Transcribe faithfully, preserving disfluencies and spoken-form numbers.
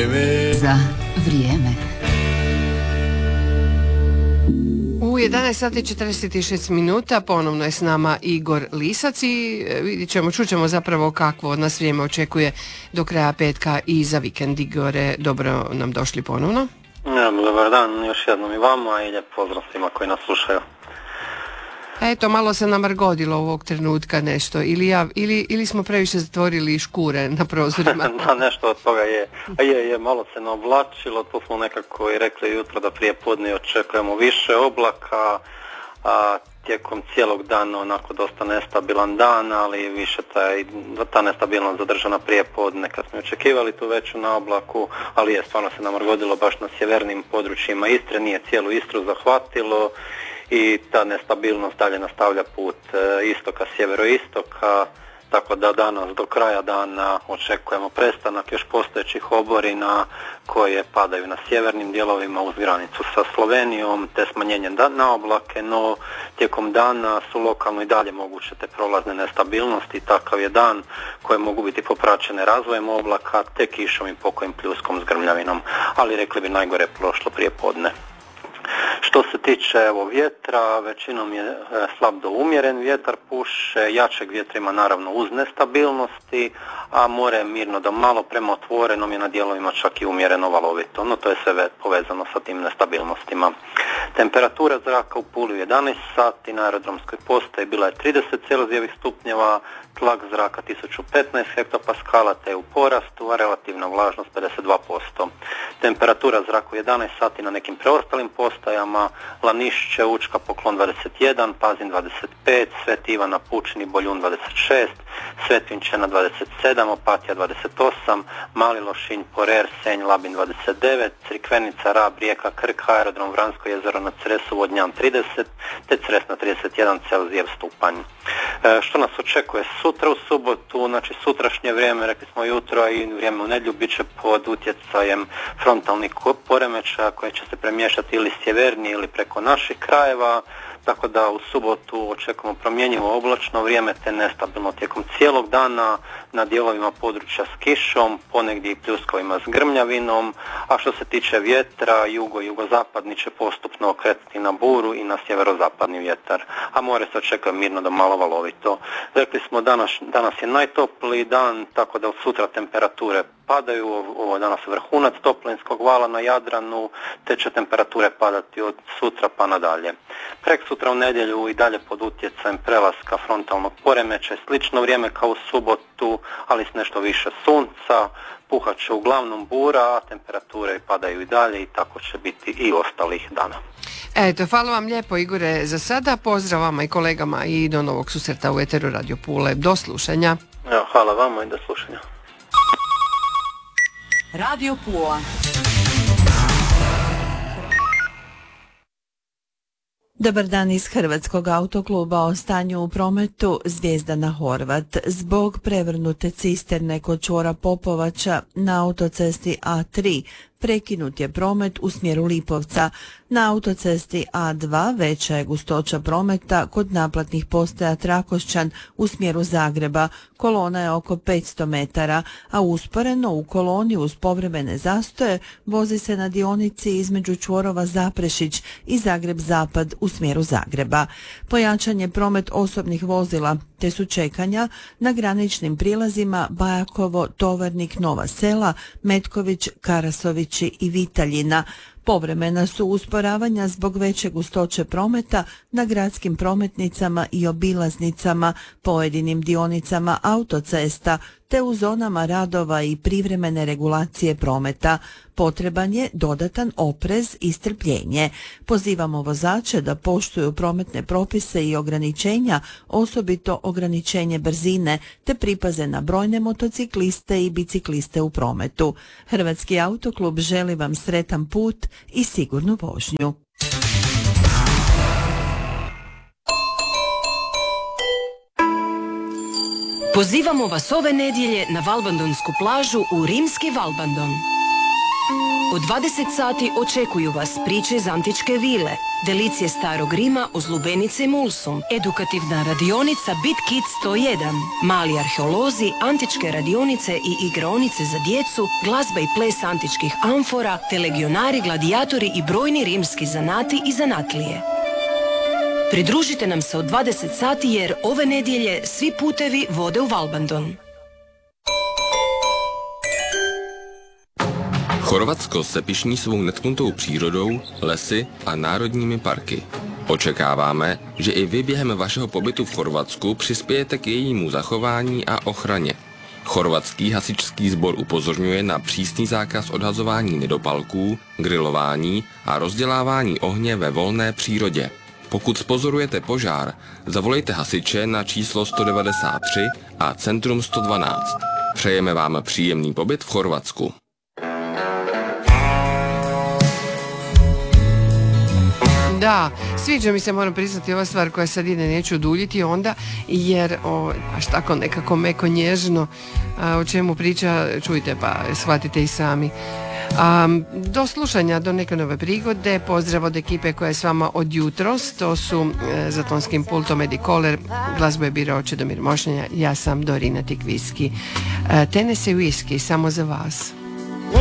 vrijeme. Za vrijeme. U jedanaest sati i četrdeset šest minuta ponovno je s nama Igor Lisac i vidit ćemo, čućemo zapravo kakvo od nas vrijeme očekuje do kraja petka i za vikend. Igore, dobro nam došli ponovno. Ja, dobar dan još jednom i vama i lijep pozdrav svima koji nas slušaju. Eto, malo se namargodilo ovog trenutka nešto, ili, ja, ili, ili smo previše zatvorili škure na prozorima. Da, nešto od toga je. A je, je, malo se naoblačilo, tu smo nekako i rekli jutro da prije podne očekujemo više oblaka, a tijekom cijelog dana onako dosta nestabilan dan, ali više taj, ta nestabilnost zadržana prije podne kad smo očekivali tu veću na oblaku, ali je stvarno se namargodilo baš na sjevernim područjima Istre, nije cijelu Istru zahvatilo i ta nestabilnost dalje nastavlja put istoka, sjeveroistoka, tako da danas do kraja dana očekujemo prestanak još postojećih oborina koje padaju na sjevernim dijelovima uz granicu sa Slovenijom, te smanjenje na oblake, no tijekom dana su lokalno i dalje moguće te prolazne nestabilnosti, takav je dan koje mogu biti popraćene razvojem oblaka, te kišom i pokojim pljuskom s grmljavinom, ali rekli bi najgore prošlo prije podne. Što se tiče evo, vjetra, većinom je e, slab do umjeren vjetar puše, jačeg vjetra ima naravno uz nestabilnosti, a more je mirno do malo prema otvorenom je na dijelovima čak i umjereno valovito, no to je sve povezano sa tim nestabilnostima. Temperatura zraka u Puli u jedanaest sati, na aerodromskoj postaji bila je trideset celzijevih stupnjeva, tlak zraka tisuću petnaest hektopaskala te je u porastu, a relativna vlažnost pedeset dva posto. Temperatura zraka u jedanaest sati na nekim preostalim postajama, Lanišće, Učka, Poklon dvadeset jedan, Pazin dvadeset pet, Sveti Ivan na Pučini, Boljun dvadeset šest, Svetvinčena dvadeset sedam, Opatija dvadeset osam, Mali Lošinj, Porer, Senj, Labin dvadeset devet, Crikvenica, Rab, Rijeka, Krk, aerodrom Vransko jezero na Cresu, Vodnjan trideset, te Cres na trideset jedan celzijev stupanj. E, što nas očekuje sutra u subotu, znači sutrašnje vrijeme, rekli smo jutro, i vrijeme u nedjelju bit će pod utjecajem frontalnih poremećaja koje će se premješati ili sjevernije ili preko naših krajeva, tako da u subotu očekujemo promjenjivo oblačno vrijeme te nestabilno tijekom cijelog dana na dijelovima područja s kišom, ponegdje i pljuskovima s grmljavinom, a što se tiče vjetra, jugo i jugozapadni će postupno okretati na buru i na sjeverozapadni vjetar, a more se očekuje mirno do malo valovito. Rekli smo danas, danas je najtopliji dan, tako da od sutra temperature padaju, ovo je danas vrhunac toplinskog vala na Jadranu, te će temperature padati od sutra pa nadalje. Prek sutra u nedjelju i dalje pod utjecajem prelaska frontalnog poremeća, slično vrijeme kao u subotu, ali s nešto više sunca, puhat će uglavnom bura, a temperature padaju i dalje i tako će biti i ostalih dana. Eto, hvala vam lijepo Igore za sada, pozdrav vama i kolegama i do novog susreta u Eteru Radio Pule. Do slušanja. Evo, hvala vama i do slušanja. Radio Pula. Dobar dan iz Hrvatskog autokluba o stanju u prometu. Zvijezdana Horvat. Zbog prevrnute cisterne kod čvora Popovača na autocesti A tri prekinut je promet u smjeru Lipovca. Na autocesti A dva veća je gustoća prometa kod naplatnih postaja Trakošćan u smjeru Zagreba. Kolona je oko petsto metara, a usporeno u koloni uz povremene zastoje vozi se na dionici između čvorova Zaprešić i Zagreb-Zapad u smjeru Zagreba. Pojačan je promet osobnih vozila, te su čekanja na graničnim prilazima Bajakovo, Tovarnik, Nova Sela, Metković, Karasovići i Vitaljina. Povremena su usporavanja zbog veće gustoće prometa na gradskim prometnicama i obilaznicama, pojedinim dionicama autocesta, te u zonama radova i privremene regulacije prometa. Potreban je dodatan oprez i strpljenje. Pozivamo vozače da poštuju prometne propise i ograničenja, osobito ograničenje brzine, te pripaze na brojne motocikliste i bicikliste u prometu. Hrvatski autoklub želi vam sretan put i sigurnu vožnju. Pozivamo vas ove nedjelje na Valbandonsku plažu u rimski Valbandon. U dvadeset sati očekuju vas priče iz antičke vile, delicije starog Rima uz lubenice i mulsum, edukativna radionica Bit Kids sto jedan, mali arheolozi, antičke radionice i igraonice za djecu, glazba i ples antičkih amfora, te legionari, gladijatori i brojni rimski zanati i zanatlije. Pridružite nam se u dvadeset sati jer ove nedjelje svi putevi vode u Valbandon. Chorvatsko se pyšní svou netknutou přírodou, lesy a národními parky. Očekáváme, že i vy během vašeho pobytu v Chorvatsku přispějete k jejímu zachování a ochraně. Chorvatský hasičský sbor upozorňuje na přísný zákaz odhazování nedopalků, grilování a rozdělávání ohně ve volné přírodě. Pokud spozorujete požár, zavolejte hasiče na číslo sto devadesát tři a Centrum sto dvanáct. Přejeme vám příjemný pobyt v Chorvatsku. Da, sviđa mi se, moram priznati, ova stvar koja sad ide, neću duljiti onda, jer o, baš tako nekako meko nježno, a, o čemu priča, čujte pa shvatite i sami. A, do slušanja, do neke nove prigode, pozdrav od ekipe koja je s vama od jutros, to su e, za tonskim pultom Edi Koler, glazbu je birao Čedomir Mošnja, ja sam Dorina Tikviski. E, Tennessee Whiskey, samo za vas.